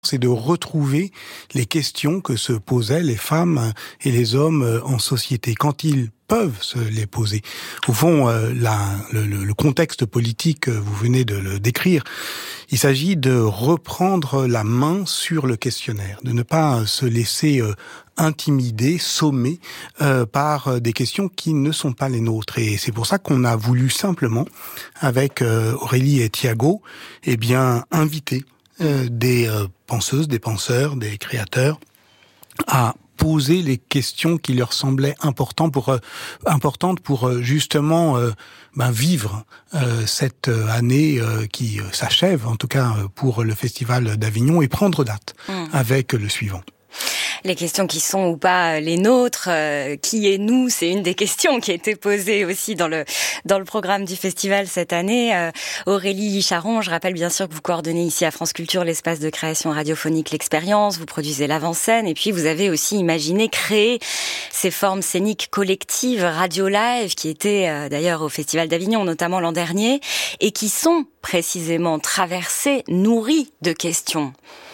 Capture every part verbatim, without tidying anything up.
c'est de retrouver les questions que se posaient les femmes et les hommes en société, quand ils peuvent se les poser. Au fond, euh, la, le, le contexte politique, vous venez de le décrire, il s'agit de reprendre la main sur le questionnaire, de ne pas se laisser euh, intimider, sommer euh, par des questions qui ne sont pas les nôtres. Et c'est pour ça qu'on a voulu simplement, avec euh, Aurélie et Thiago, eh bien, inviter euh, des euh, penseuses, des penseurs, des créateurs à poser les questions qui leur semblaient importantes pour, euh, importantes pour euh, justement euh, ben, vivre euh, cette année euh, qui euh, s'achève, en tout cas euh, pour le Festival d'Avignon, et prendre date mmh. avec le suivant. Les questions qui sont ou pas les nôtres, euh, qui est nous, c'est une des questions qui a été posée aussi dans le dans le programme du festival cette année. Euh, Aurélie Charon, je rappelle bien sûr que vous coordonnez ici à France Culture l'espace de création radiophonique L'Expérience, vous produisez l'avant-scène et puis vous avez aussi imaginé créer ces formes scéniques collectives radio live qui étaient euh, d'ailleurs au Festival d'Avignon notamment l'an dernier et qui sont précisément traversées, nourries de questions.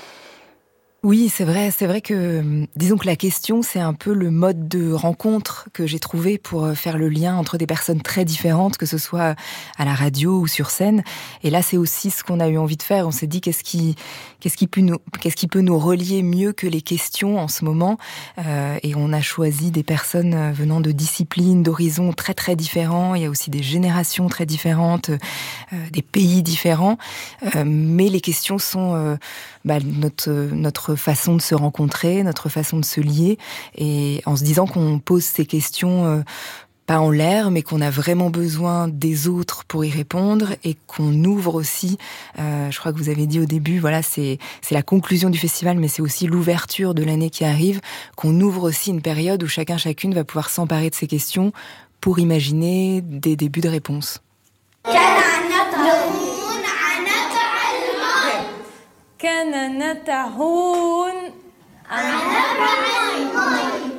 Oui, c'est vrai, c'est vrai que, disons que la question, c'est un peu le mode de rencontre que j'ai trouvé pour faire le lien entre des personnes très différentes, que ce soit à la radio ou sur scène. Et là, c'est aussi ce qu'on a eu envie de faire. On s'est dit, qu'est-ce qui, qu'est-ce qui peut nous, qu'est-ce qui peut nous relier mieux que les questions en ce moment? euh, Et on a choisi des personnes venant de disciplines, d'horizons très très différents. Il y a aussi des générations très différentes, euh, des pays différents. Euh, mais les questions sont euh, bah, notre notre façon de se rencontrer, notre façon de se lier, et en se disant qu'on pose ces questions euh, pas en l'air, mais qu'on a vraiment besoin des autres pour y répondre, et qu'on ouvre aussi, euh, je crois que vous avez dit au début, voilà, c'est, c'est la conclusion du festival, mais c'est aussi l'ouverture de l'année qui arrive, qu'on ouvre aussi une période où chacun, chacune va pouvoir s'emparer de ces questions pour imaginer des débuts de réponses. كان نتعون